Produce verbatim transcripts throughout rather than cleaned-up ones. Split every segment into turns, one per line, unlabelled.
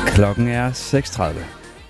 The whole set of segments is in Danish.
Klokken er seks tredive.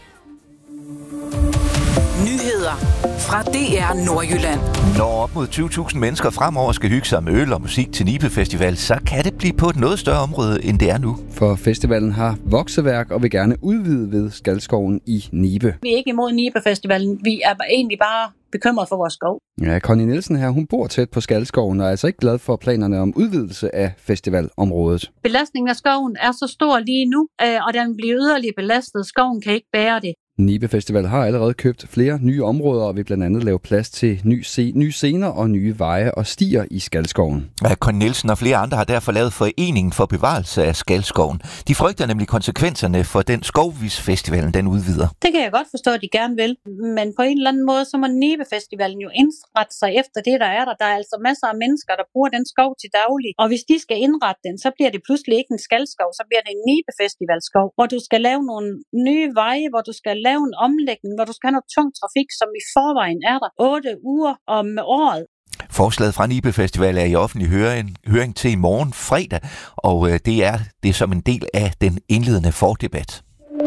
Nyheder fra D R Nordjylland.
Når op mod tyve tusind mennesker fremover skal hygge sig med øl og musik til Nibe Festival, så kan det blive på et noget større område, end det er nu.
For festivalen har vokseværk og vil gerne udvide ved Skalskoven i Nibe.
Vi er ikke imod Nibe Festivalen. Vi er egentlig bare bekymret for vores skov.
Ja, Connie Nielsen her, hun bor tæt på Skalskoven og er altså ikke glad for planerne om udvidelse af festivalområdet.
Belastningen af skoven er så stor lige nu, og den bliver yderligere belastet. Skoven kan ikke bære det.
Nibe Festival har allerede købt flere nye områder og vil blandt andet lave plads til nye, se- nye scener og nye veje og stier i Skalskoven.
Ja, Connie Nielsen og flere andre har derfor lavet Foreningen for Bevarelse af Skalskoven. De frygter nemlig konsekvenserne for den skovvisfestivalen, den udvider.
Det kan jeg godt forstå, at de gerne vil, men på en eller anden måde, så må Nibe Festivalen jo indrette sig efter det, der er der. Der er altså masser af mennesker, der bruger den skov til daglig, og hvis de skal indrette den, så bliver det pludselig ikke en skalskov, så bliver det en Nibe Festivalskov, hvor du skal lave nogle nye veje, hvor du skal lave en omlægning, hvor du skal have noget tung trafik, som i forvejen er der otte uger om året.
Forslaget fra Nibe Festival er i offentlig høring, høring til i morgen fredag, og øh, det er det som en del af den indledende fordebat.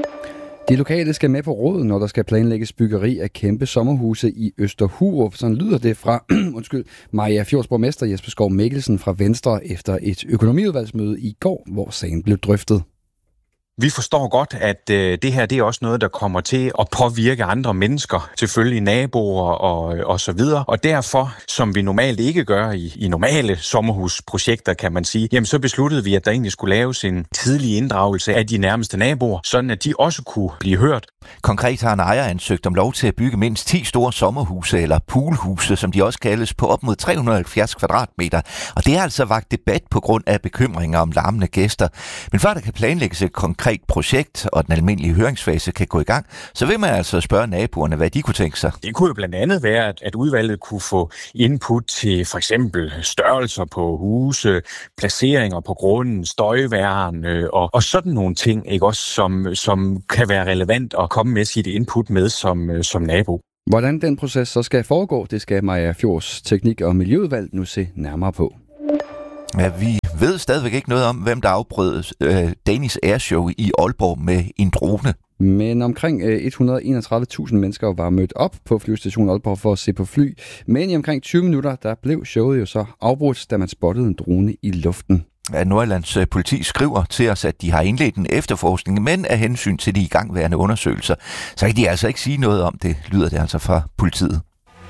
De lokale skal med på råd, når der skal planlægges byggeri af kæmpe sommerhuse i Østerhurup. Sådan lyder det fra undskyld, Maja Fjords borgmester Jesper Skov Mikkelsen fra Venstre efter et økonomiudvalgsmøde i går, hvor sagen blev drøftet.
Vi forstår godt, at øh, det her det er også noget, der kommer til at påvirke andre mennesker, selvfølgelig naboer og, og så videre. Og derfor, som vi normalt ikke gør i, i normale sommerhusprojekter, kan man sige, jamen så besluttede vi, at der egentlig skulle laves en tidlig inddragelse af de nærmeste naboer, sådan at de også kunne blive hørt.
Konkret har en ejer ansøgt om lov til at bygge mindst ti store sommerhuse, eller poolhuse, som de også kaldes, på op mod tre hundrede og halvfjerds kvadratmeter. Og det har altså vakt debat på grund af bekymringer om larmende gæster. Men før der kan planlægges et konkret projekt, og den almindelige høringsfase kan gå i gang, så vil man altså spørge naboerne, hvad de kunne tænke sig.
Det kunne jo blandt andet være, at, at udvalget kunne få input til for eksempel størrelser på huse, placeringer på grunden, støjværn øh, og, og sådan nogle ting, ikke også, som, som kan være relevant at komme med sit input med som, øh, som nabo.
Hvordan den proces så skal foregå, det skal Maja Fjords Teknik- og Miljøudvalg nu se nærmere på.
Ja, vi ved stadigvæk ikke noget om, hvem der afbrød øh, Danish Airshow i Aalborg med en drone.
Men omkring øh, et hundrede og enogtredive tusind mennesker var mødt op på flyvestationen Aalborg for at se på fly. Men i omkring tyve minutter, der blev showet jo så afbrudt, da man spottede en drone i luften.
Ja, Nordjyllands politi skriver til os, at de har indledt en efterforskning, men af hensyn til de igangværende undersøgelser, så kan de altså ikke sige noget om det, lyder det altså fra politiet.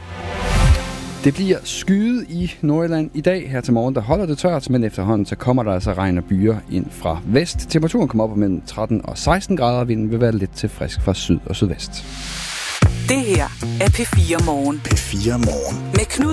Det bliver skyet i Nordjylland i dag. Her til morgen, der holder det tørt, men efterhånden så kommer der altså regn og byer ind fra vest. Temperaturen kommer op mellem tretten og seksten grader, og vinden vil være lidt til frisk fra syd og sydvest.
Det her er P fire Morgen.
P fire Morgen.
Med Knud